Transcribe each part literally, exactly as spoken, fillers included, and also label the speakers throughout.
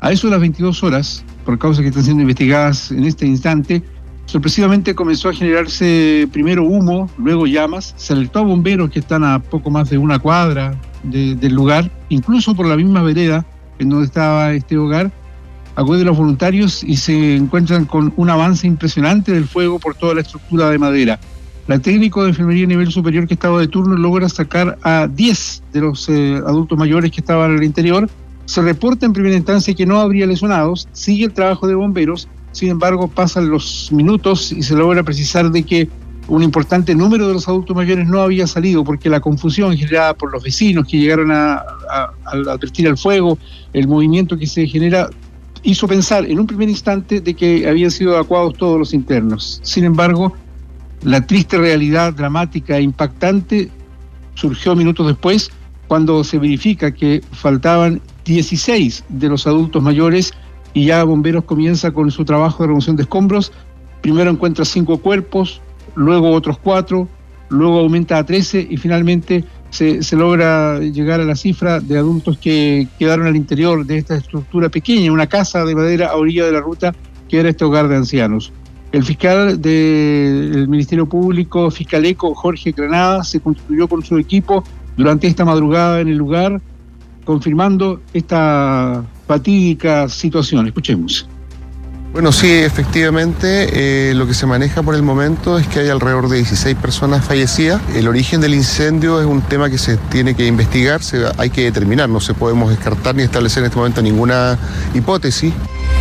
Speaker 1: A eso de las veintidós horas, por causas que están siendo investigadas en este instante, sorpresivamente comenzó a generarse primero humo, luego llamas. Se alertó a bomberos que están a poco más de una cuadra de, del lugar, incluso por la misma vereda en donde estaba este hogar. Acuden los voluntarios y se encuentran con un avance impresionante del fuego por toda la estructura de madera. La técnico de enfermería a nivel superior que estaba de turno logra sacar a diez de los eh, adultos mayores que estaban al interior. Se reporta en primera instancia que no habría lesionados, sigue el trabajo de bomberos. Sin embargo, pasan los minutos y se logra precisar de que un importante número de los adultos mayores no había salido, porque la confusión generada por los vecinos que llegaron a, a, a advertir el fuego, el movimiento que se genera, hizo pensar en un primer instante de que habían sido evacuados todos los internos. Sin embargo, la triste realidad dramática e impactante surgió minutos después, cuando se verifica que faltaban dieciséis de los adultos mayores y ya bomberos comienza con su trabajo de remoción de escombros. Primero encuentra cinco cuerpos, luego otros cuatro, luego aumenta a trece y finalmente se, se logra llegar a la cifra de adultos que quedaron al interior de esta estructura pequeña, una casa de madera a orilla de la ruta que era este hogar de ancianos. El fiscal del Ministerio Público, Fiscaleco, Jorge Granada, se constituyó con su equipo durante esta madrugada en el lugar, confirmando esta fatídica situación. Escuchemos.
Speaker 2: Bueno, sí, efectivamente, eh, lo que se maneja por el momento es que hay alrededor de dieciséis personas fallecidas. El origen del incendio es un tema que se tiene que investigar, se, hay que determinar, no se podemos descartar ni establecer en este momento ninguna hipótesis.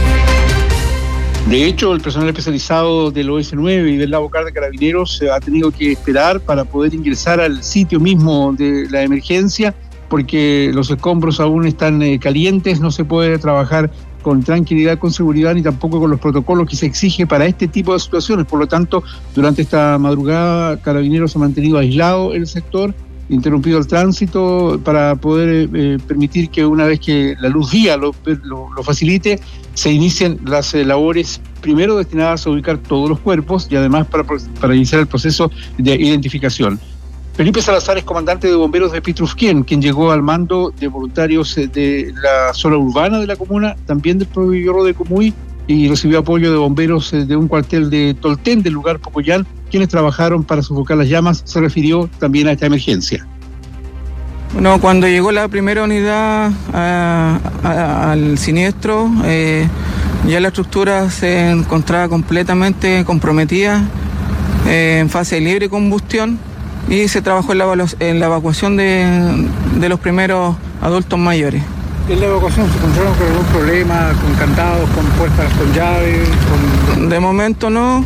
Speaker 1: De hecho, el personal especializado del O S nueve y del Labocar de Carabineros ha tenido que esperar para poder ingresar al sitio mismo de la emergencia, porque los escombros aún están eh, calientes, no se puede trabajar con tranquilidad, con seguridad, ni tampoco con los protocolos que se exige para este tipo de situaciones. Por lo tanto, durante esta madrugada, Carabineros ha mantenido aislado el sector, interrumpido el tránsito para poder eh, permitir que una vez que la luz guía lo, lo, lo facilite, se inicien las eh, labores primero destinadas a ubicar todos los cuerpos y además para, para iniciar el proceso de identificación. Felipe Salazar es comandante de bomberos de Pitrufquén, quien llegó al mando de voluntarios de la zona urbana de la comuna, también del proveedor de Comuy, y recibió apoyo de bomberos de un cuartel de Tolten, del lugar Pocoyán, quienes trabajaron para sofocar las llamas. Se refirió también a esta emergencia.
Speaker 3: Bueno, cuando llegó la primera unidad a, a, al siniestro, eh, ya la estructura se encontraba completamente comprometida, eh, en fase de libre combustión, y se trabajó en la, en la evacuación de, de los primeros adultos mayores.
Speaker 1: ¿En la evacuación se encontraron con algún problema, con candados, con puertas con llaves? Con...
Speaker 3: De momento no.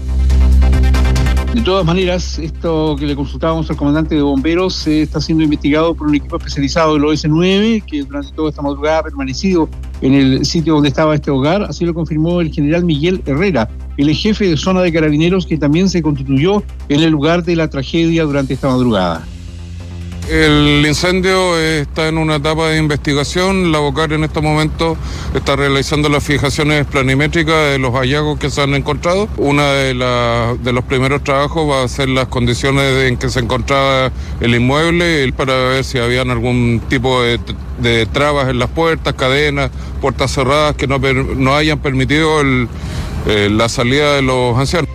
Speaker 1: De todas maneras, esto que le consultábamos al comandante de bomberos eh, está siendo investigado por un equipo especializado del O S nueve, que durante toda esta madrugada ha permanecido en el sitio donde estaba este hogar. Así lo confirmó el general Miguel Herrera, el jefe de zona de Carabineros, que también se constituyó en el lugar de la tragedia durante esta madrugada.
Speaker 4: El incendio está en una etapa de investigación. La Bocar en este momento está realizando las fijaciones planimétricas de los hallazgos que se han encontrado. Una de, la, de los primeros trabajos va a ser las condiciones en que se encontraba el inmueble, para ver si habían algún tipo de, de trabas en las puertas, cadenas, puertas cerradas que no, no hayan permitido el, eh, la salida de los ancianos.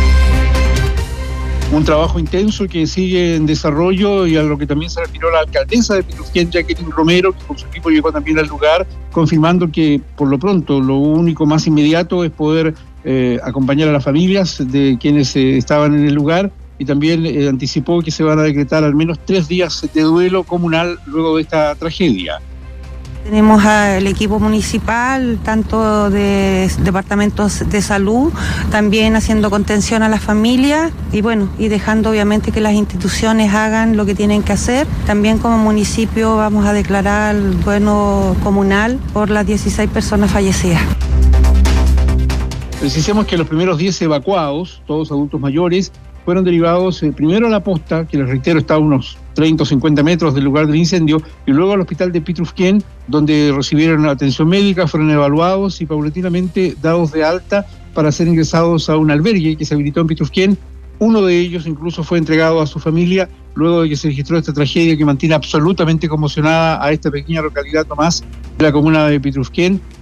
Speaker 1: Un trabajo intenso que sigue en desarrollo, y a lo que también se refirió la alcaldesa de Pitrufquén, Jacqueline Romero, que con su equipo llegó también al lugar, confirmando que por lo pronto lo único más inmediato es poder eh, acompañar a las familias de quienes eh, estaban en el lugar, y también eh, anticipó que se van a decretar al menos tres días de duelo comunal luego de esta tragedia.
Speaker 5: Tenemos al equipo municipal, tanto de departamentos de salud, también haciendo contención a las familias y bueno, y dejando obviamente que las instituciones hagan lo que tienen que hacer. También como municipio vamos a declarar duelo comunal por las dieciséis personas fallecidas.
Speaker 1: Precisemos que los primeros diez evacuados, todos adultos mayores, fueron derivados eh, primero a la posta, que les reitero está a unos treinta o cincuenta metros del lugar del incendio, y luego al hospital de Pitrufquén, donde recibieron atención médica, fueron evaluados y paulatinamente dados de alta para ser ingresados a un albergue que se habilitó en Pitrufquén. Uno de ellos incluso fue entregado a su familia luego de que se registró esta tragedia que mantiene absolutamente conmocionada a esta pequeña localidad nomás de la comuna de Pitrufquén.